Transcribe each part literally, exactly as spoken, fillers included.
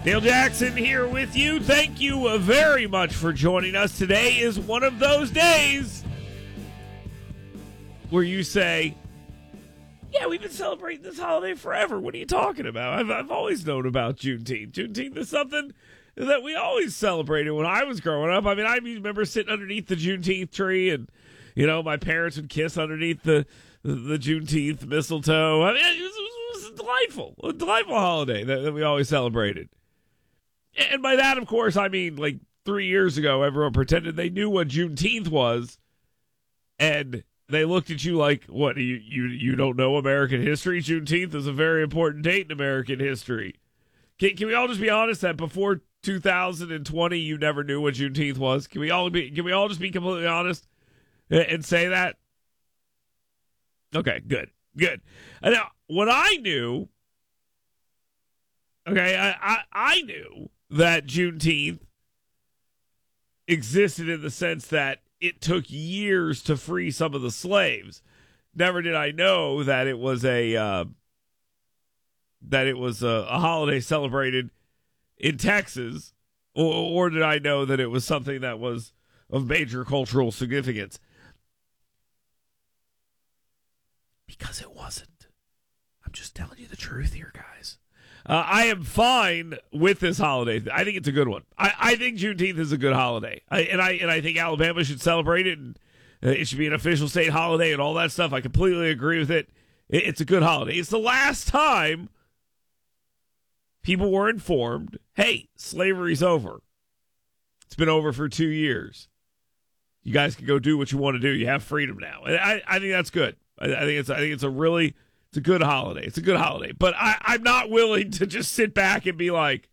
Dale Jackson here with you. Thank you very much for joining us. Today is one of those days where you say, yeah, we've been celebrating this holiday forever. What are you talking about? I've, I've always known about Juneteenth. Juneteenth is something that we always celebrated when I was growing up. I mean, I remember sitting underneath the Juneteenth tree, and, you know, my parents would kiss underneath the, the, the Juneteenth mistletoe. I mean, it was, it was delightful, a delightful holiday that, that we always celebrated. And by that, of course, I mean, like three years ago, everyone pretended they knew what Juneteenth was, and they looked at you like, what, you, you, you don't know American history? Juneteenth is a very important date in American history. Can, can we all just be honest that before two thousand twenty, you never knew what Juneteenth was? Can we all be, can we all just be completely honest and, and say that? Okay, good, good. And now, what I knew, okay, I, I, I knew that Juneteenth existed in the sense that it took years to free some of the slaves. Never did I know that it was a uh, that it was a, a holiday celebrated in Texas, or, or did I know that it was something that was of major cultural significance? Because it wasn't. I'm just telling you the truth here, guys. Uh, I am fine with this holiday. I think it's a good one. I, I think Juneteenth is a good holiday, I, and I and I think Alabama should celebrate it, and uh, it should be an official state holiday and all that stuff. I completely agree with it. it. It's a good holiday. It's the last time people were informed, hey, slavery's over. It's been over for two years. You guys can go do what you want to do. You have freedom now, and I, I think that's good. I, I think it's I think it's a really It's a good holiday. It's a good holiday. But I, I'm not willing to just sit back and be like,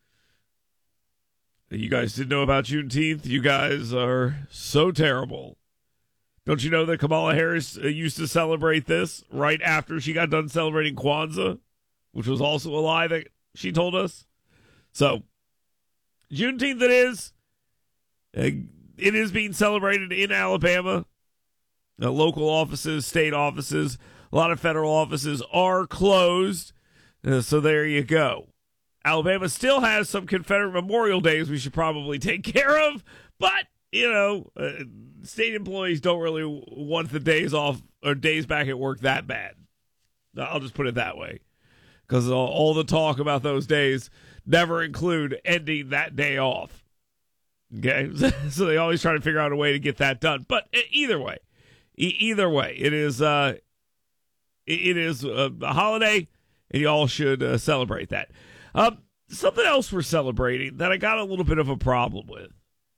you guys didn't know about Juneteenth? You guys are so terrible. Don't you know that Kamala Harris uh, used to celebrate this right after she got done celebrating Kwanzaa, which was also a lie that she told us? So, Juneteenth it is. Uh, it is being celebrated in Alabama. Uh, local offices, state offices, a lot of federal offices are closed, uh, so there you go. Alabama still has some Confederate Memorial Days we should probably take care of, but, you know, uh, state employees don't really want the days off or days back at work that bad. I'll just put it that way, because all, all the talk about those days never include ending that day off. Okay, so they always try to figure out a way to get that done. But either way, e- either way, it is... Uh, It is a holiday, and you all should uh, celebrate that. Um, something else we're celebrating that I got a little bit of a problem with.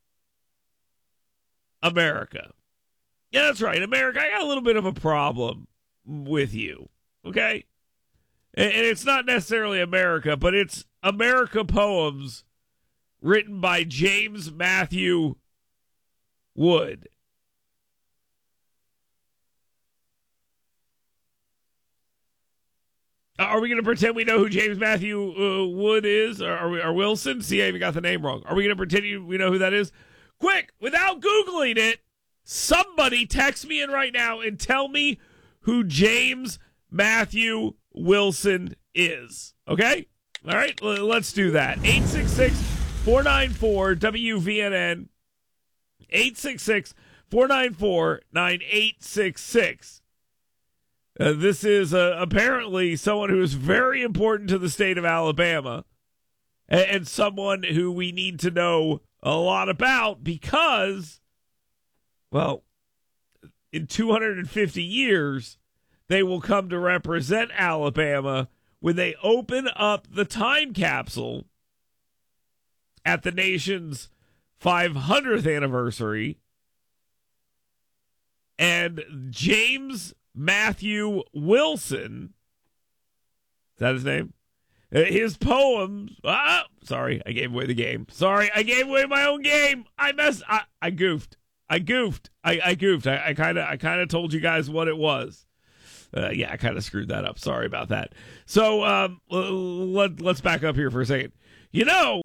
America. Yeah, that's right. America, I got a little bit of a problem with you, okay? And, and it's not necessarily America, but it's America poems written by James Matthew Wood. Are we going to pretend we know who James Matthew uh, Wood is, or, are we, or Wilson? See, I even got the name wrong. Are we going to pretend we know who that is? Quick, without Googling it, somebody text me in right now and tell me who James Matthew Wilson is. Okay? All right, l- let's do that. eight six six, four nine four, W V N N. eight six six, four nine four, nine eight six six. Uh, this is uh, apparently someone who is very important to the state of Alabama, and, and someone who we need to know a lot about because, well, in two hundred fifty years, they will come to represent Alabama when they open up the time capsule at the nation's five hundredth anniversary. And James Matthew Wilson, is that his name? His poems, ah, sorry, I gave away the game. Sorry, I gave away my own game. I messed, I, I goofed. I goofed. I, I goofed. I kind of I kind of told you guys what it was. Uh, yeah, I kind of screwed that up. Sorry about that. So um, let, let's back up here for a second. You know,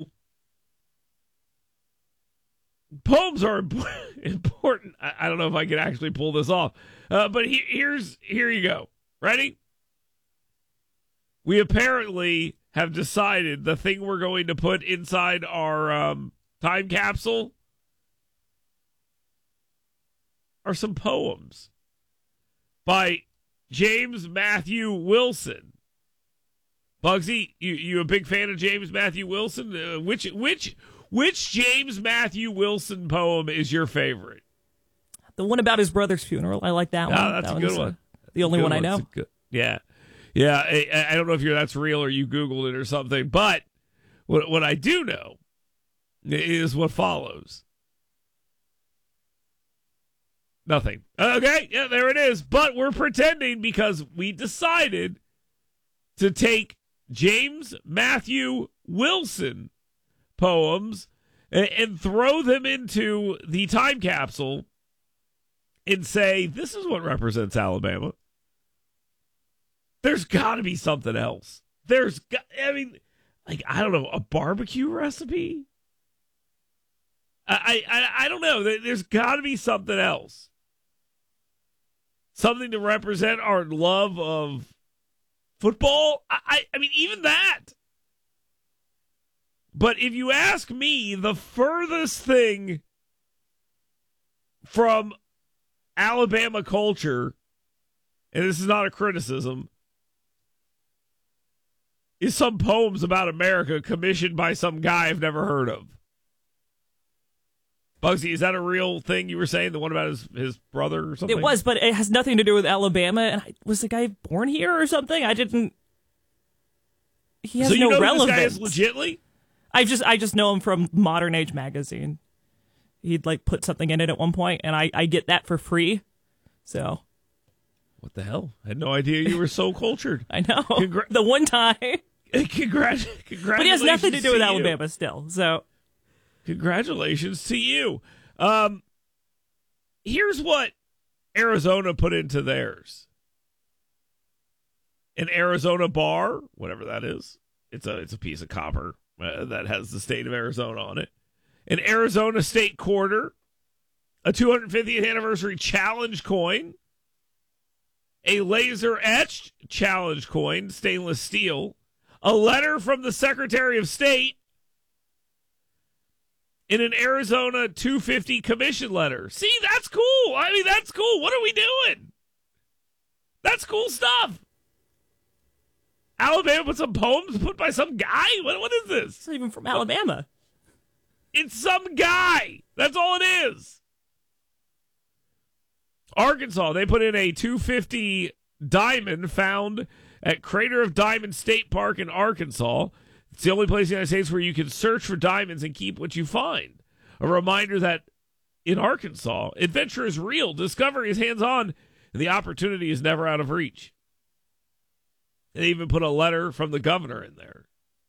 poems are important. I, I don't know if I can actually pull this off. Uh, but he, here's here you go. Ready? We apparently have decided the thing we're going to put inside our um, time capsule are some poems by James Matthew Wilson. Bugsy, you you a big fan of James Matthew Wilson? Uh, which which which James Matthew Wilson poem is your favorite? The one about his brother's funeral. I like that oh, one. That's that a good uh, one. The only good one I know. Good, yeah, yeah. I, I don't know if you're that's real or you Googled it or something, but what what I do know is what follows. Nothing. Okay, yeah, there it is. But we're pretending because we decided to take James Matthew Wilson poems and, and throw them into the time capsule and say, this is what represents Alabama. There's got to be something else. There's got, I mean, like, I don't know, a barbecue recipe? I I, I don't know. There's got to be something else. Something to represent our love of football? I, I, I mean, even that. But if you ask me, the furthest thing from Alabama culture, and this is not a criticism, is some poems about America commissioned by some guy I've never heard of. Bugsy, is that a real thing you were saying? The one about his, his brother or something? It was, but it has nothing to do with Alabama. And I, was the guy born here or something? I didn't. He has so you no know relevance. This guy is legitly? I just, I just know him from Modern Age magazine. He'd like put something in it at one point, and I, I get that for free. So. What the hell? I had no idea you were so cultured. I know. Congra- the one time. Congrats, congratulations. But he has nothing to do to with you. Alabama still. So. Congratulations to you. Um, here's what Arizona put into theirs. An Arizona bar, whatever that is. It's a it's a piece of copper uh, that has the state of Arizona on it. An Arizona state quarter, a two hundred fiftieth anniversary challenge coin, a laser etched challenge coin, stainless steel, a letter from the Secretary of State, in an Arizona two fifty commission letter. See, that's cool. I mean, that's cool. What are we doing? That's cool stuff. Alabama put some poems put by some guy? What? What is this? It's not even from Alabama. It's some guy. That's all it is. Arkansas, they put in a two fifty diamond found at Crater of Diamond State Park in Arkansas. It's the only place in the United States where you can search for diamonds and keep what you find. A reminder that in Arkansas, adventure is real, discovery is hands-on, and the opportunity is never out of reach. They even put a letter from the governor in there.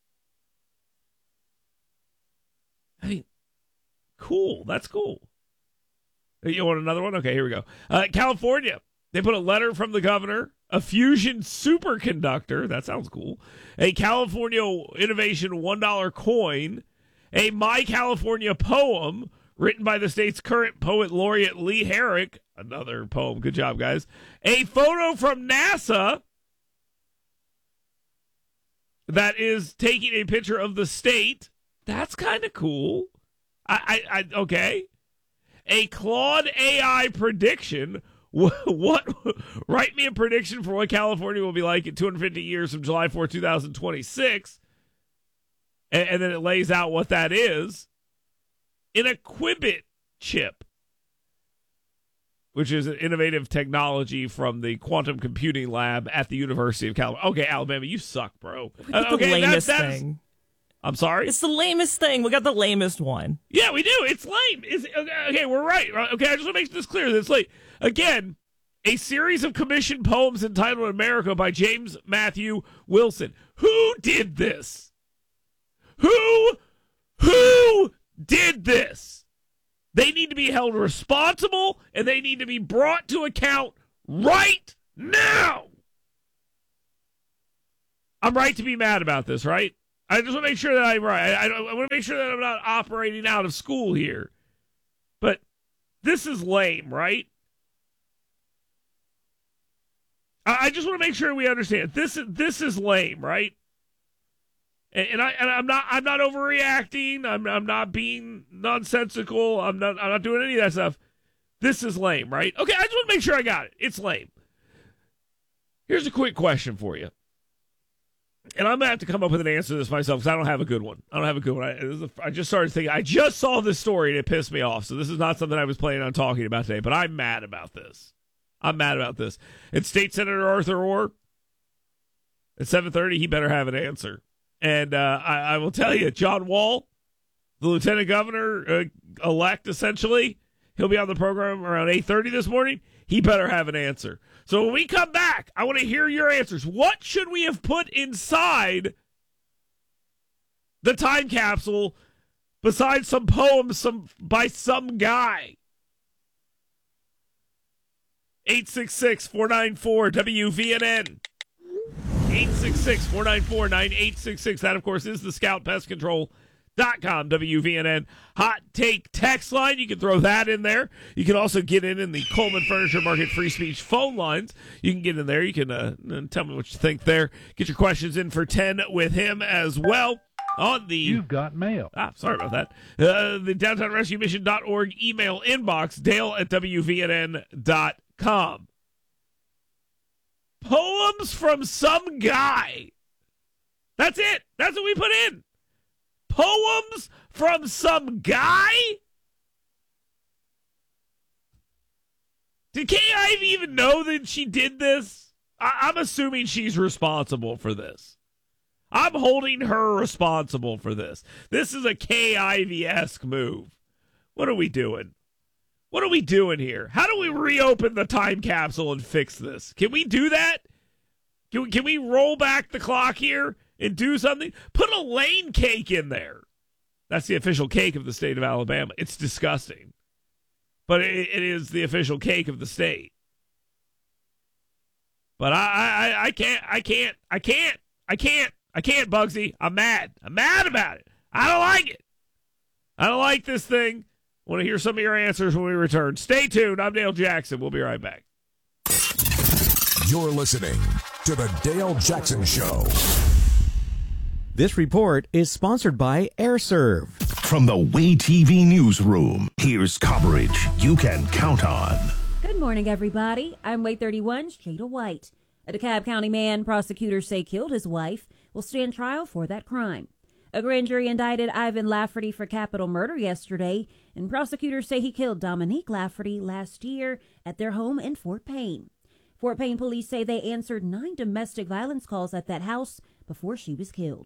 I mean, cool. That's cool. You want another one? Okay, here we go. Uh, California, they put a letter from the governor, a fusion superconductor. That sounds cool. A California Innovation one dollar coin, a My California poem written by the state's current poet laureate Lee Herrick. Another poem. Good job, guys. A photo from NASA that is taking a picture of the state. That's kind of cool. I, I, I, okay. A Claude A I prediction. What? Write me a prediction for what California will be like in two hundred fifty years from July fourth, twenty twenty-six. And, and then it lays out what that is. In a Quibbit chip, which is an innovative technology from the quantum computing lab at the University of California. Okay, Alabama, you suck, bro. We got Uh, the okay, lamest that, that is, thing. I'm sorry? It's the lamest thing. We got the lamest one. Yeah, we do. It's lame. It's, okay, okay, we're right. Okay, I just want to make this clear that it's late. Again, a series of commissioned poems entitled America by James Matthew Wilson. Who did this? Who? Who did this? They need to be held responsible, and they need to be brought to account right now. I'm right to be mad about this, right? I just want to make sure that I'm right. I, I, I want to make sure that I'm not operating out of school here. But this is lame, right? I, I just want to make sure we understand. This is this is lame, right? And, and I and I'm not I'm not overreacting. I'm I'm not being nonsensical. I'm not I'm not doing any of that stuff. This is lame, right? Okay, I just want to make sure I got it. It's lame. Here's a quick question for you. And I'm going to have to come up with an answer to this myself because I don't have a good one. I don't have a good one. I, this is a, I just started thinking. I just saw this story and it pissed me off. So this is not something I was planning on talking about today, but I'm mad about this. I'm mad about this. And State Senator Arthur Orr, at seven thirty, he better have an answer. And uh, I, I will tell you, John Wall, the lieutenant governor uh, elect, essentially, he'll be on the program around eight thirty this morning. He better have an answer. So when we come back, I want to hear your answers. What should we have put inside the time capsule besides some poems some by some guy? eight six six, four nine four, W V N N. eight six six, four nine four, nine eight six six. That, of course, is the Scout Pest Control. Dot com, W V N N hot take text line. You can throw that in there. You can also get in in the Coleman Furniture Market free speech phone lines. You can get in there. You can uh, tell me what you think there. Get your questions in for ten with him as well. On the You've got mail. Ah, sorry about that. Uh, the downtown rescue mission dot org email inbox, Dale at W V N N dot com. Poems from some guy. That's it. That's what we put in. Poems from some guy? Did Kay Ivey even know that she did this? I- I'm assuming she's responsible for this. I'm holding her responsible for this. This is a Kay Ivey-esque move. What are we doing? What are we doing here? How do we reopen the time capsule and fix this? Can we do that? Can we, can we roll back the clock here and do something? Put a Lane cake in there. That's the official cake of the state of Alabama. It's disgusting. But it, it is the official cake of the state. But I, I, I can't, I can't, I can't, I can't, I can't, Bugsy. I'm mad. I'm mad about it. I don't like it. I don't like this thing. I want to hear some of your answers when we return. Stay tuned. I'm Dale Jackson. We'll be right back. You're listening to the Dale Jackson Show. This report is sponsored by AirServe. From the Way T V newsroom, here's coverage you can count on. Good morning, everybody. I'm Way thirty-one's Jada White. A DeKalb County man prosecutors say killed his wife will stand trial for that crime. A grand jury indicted Ivan Lafferty for capital murder yesterday, and prosecutors say he killed Dominique Lafferty last year at their home in Fort Payne. Fort Payne police say they answered nine domestic violence calls at that house before she was killed.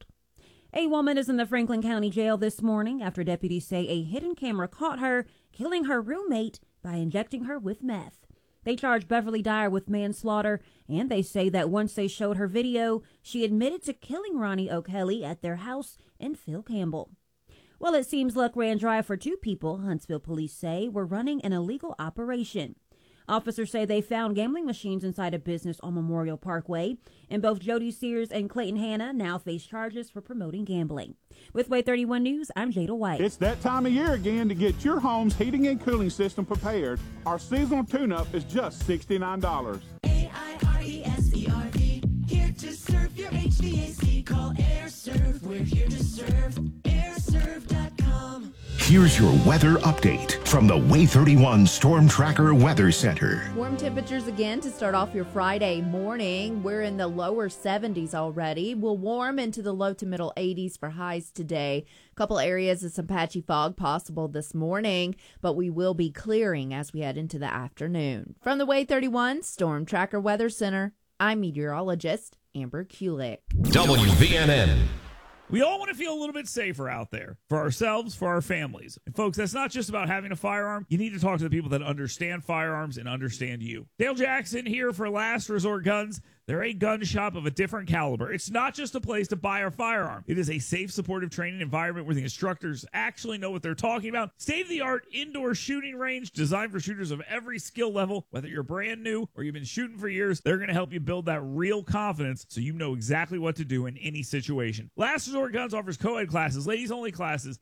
A woman is in the Franklin County Jail this morning after deputies say a hidden camera caught her killing her roommate by injecting her with meth. They charged Beverly Dyer with manslaughter, and they say that once they showed her video, she admitted to killing Ronnie O'Kelly at their house in Phil Campbell. Well, it seems luck ran dry for two people, Huntsville police say, were running an illegal operation. Officers say they found gambling machines inside a business on Memorial Parkway, and both Jody Sears and Clayton Hanna now face charges for promoting gambling. With Way thirty-one News, I'm Jada White. It's that time of year again to get your home's heating and cooling system prepared. Our seasonal tune-up is just sixty-nine dollars. A I R E S E R V, here to serve your H V A C. Call AirServe, we're here to serve. air serve dot com. Here's your weather update from the Way thirty-one Storm Tracker Weather Center. Warm temperatures again to start off your Friday morning. We're in the lower seventies already. We'll warm into the low to middle eighties for highs today. A couple areas of some patchy fog possible this morning, but we will be clearing as we head into the afternoon. From the Way thirty-one Storm Tracker Weather Center, I'm meteorologist Amber Kulik. W V N N. We all want to feel a little bit safer out there for ourselves, for our families. And folks, that's not just about having a firearm. You need to talk to the people that understand firearms and understand you. Dale Jackson here for Last Resort Guns. They're a gun shop of a different caliber. It's not just a place to buy a firearm. It is a safe, supportive training environment where the instructors actually know what they're talking about. State-of-the-art indoor shooting range designed for shooters of every skill level. Whether you're brand new or you've been shooting for years, they're going to help you build that real confidence so you know exactly what to do in any situation. Last Resort Guns offers co-ed classes, ladies-only classes,